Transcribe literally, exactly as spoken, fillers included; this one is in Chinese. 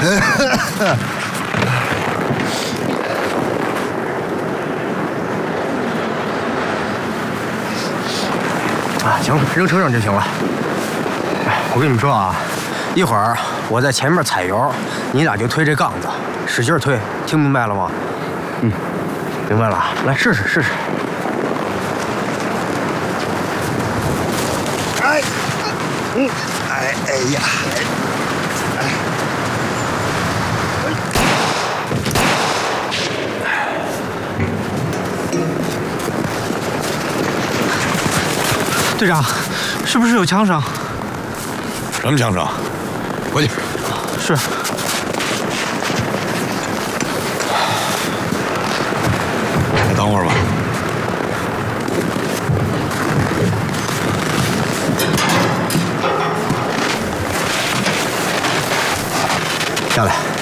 啊，行了，扔车上就行了。哎，我跟你们说啊，一会儿我在前面踩油，你俩就推这杠子，使劲推，听明白了吗？嗯，明白了。来试试试试。哎，嗯，哎哎呀，哎，哎。 队长，是不是有枪声？ 什么枪声？回去。 是。 再等会儿吧。 下来。